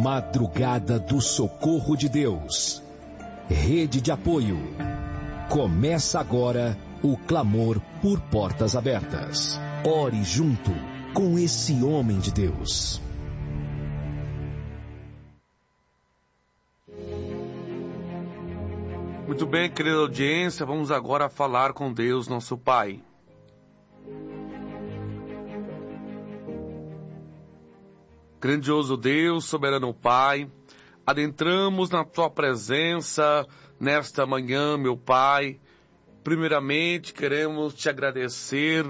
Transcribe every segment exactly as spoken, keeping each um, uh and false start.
Madrugada do Socorro de Deus. Rede de apoio. Começa agora o clamor por portas abertas. Ore junto com esse homem de Deus. Muito bem, querida audiência, vamos agora falar com Deus, nosso Pai. Grandioso Deus, soberano Pai, adentramos na Tua presença nesta manhã, meu Pai. Primeiramente, queremos Te agradecer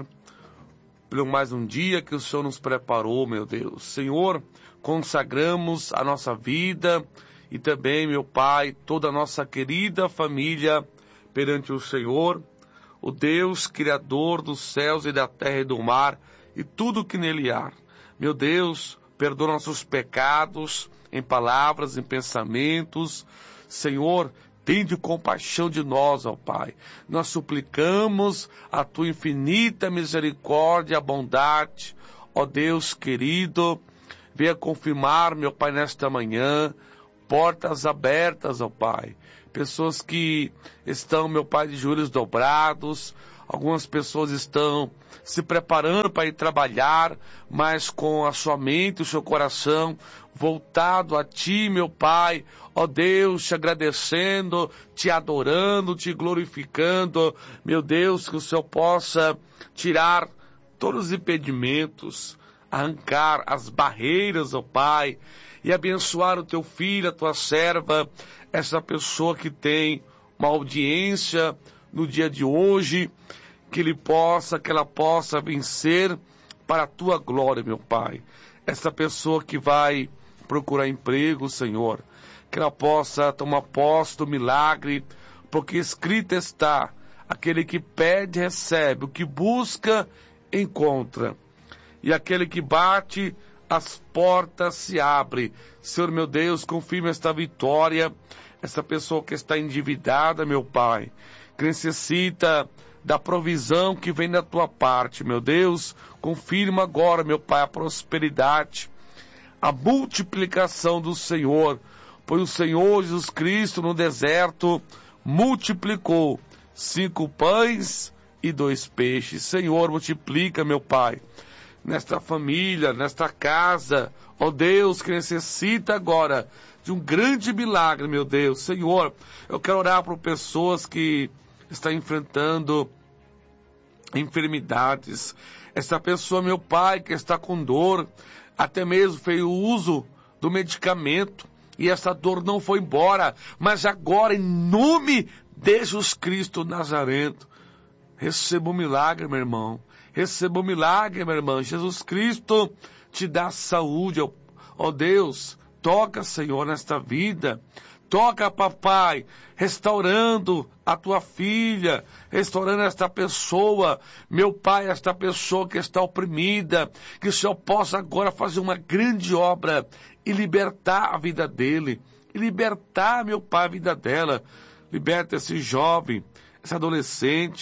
pelo mais um dia que o Senhor nos preparou, meu Deus. Senhor, consagramos a nossa vida e também, meu Pai, toda a nossa querida família perante o Senhor, o Deus Criador dos céus e da terra e do mar e tudo que nele há. Meu Deus, perdoa nossos pecados em palavras, em pensamentos. Senhor, tende compaixão de nós, ó Pai. Nós suplicamos a Tua infinita misericórdia e bondade, ó Deus querido. Venha confirmar, meu Pai, nesta manhã, portas abertas, ó Pai. Pessoas que estão, meu Pai, de joelhos dobrados. Algumas pessoas estão se preparando para ir trabalhar, mas com a sua mente, o seu coração voltado a Ti, meu Pai. Ó Deus, Te agradecendo, Te adorando, Te glorificando. Meu Deus, que o Senhor possa tirar todos os impedimentos, arrancar as barreiras, ó Pai, e abençoar o Teu filho, a Tua serva, essa pessoa que tem uma audiência no dia de hoje, que ele possa, que ela possa vencer para a Tua glória, meu Pai. Essa pessoa que vai procurar emprego, Senhor, que ela possa tomar posse do milagre, porque escrito está, aquele que pede, recebe, o que busca, encontra, e aquele que bate, as portas se abrem. Senhor, meu Deus, confirma esta vitória, essa pessoa que está endividada, meu Pai, que necessita da provisão que vem da Tua parte, meu Deus, confirma agora, meu Pai, a prosperidade, a multiplicação do Senhor, pois o Senhor Jesus Cristo no deserto multiplicou cinco pães e dois peixes. Senhor, multiplica, meu Pai, nesta família, nesta casa, ó Deus, que necessita agora de um grande milagre, meu Deus. Senhor, eu quero orar por pessoas que estão enfrentando enfermidades. Essa pessoa, meu Pai, que está com dor, até mesmo fez o uso do medicamento, e essa dor não foi embora, mas agora, em nome de Jesus Cristo Nazareno, receba um milagre, meu irmão. Receba um milagre, minha irmã. Jesus Cristo te dá saúde, ó, ó Deus. Toca, Senhor, nesta vida. Toca, papai, restaurando a tua filha, restaurando esta pessoa, meu Pai, esta pessoa que está oprimida, que o Senhor possa agora fazer uma grande obra e libertar a vida dele, e libertar, meu Pai, a vida dela. Liberta esse jovem, esse adolescente,